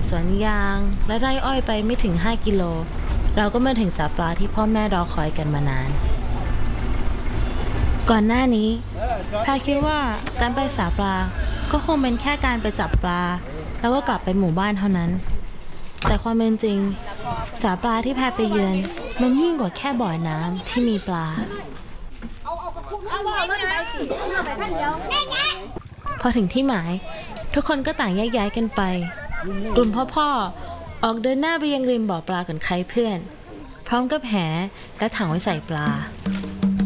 สวนยางและไร่อ้อยไปไม่ถึง5 กิโลเราก็มาถึงสาปลาที่พ่อแม่รอคอยกันมานานก่อนหน้านี้พาคิดว่าการไปสาปลาก็คงเป็นแค่การไปจับปลาแล้วก็กลับไปหมู่บ้านเท่านั้นแต่ความเป็นจริงสาปลาที่แพไปเยือนมันยิ่งกว่าแค่บ่อน้ำที่มีปลาพอถึงที่หมายทุกคนก็ต่างแยกย้ายกันไปกลุ่มพ่อออกเดินหน้าไปยังริมบ่อปลากันใครเพื่อนพร้อมกับแหและถังไว้ใส่ปลา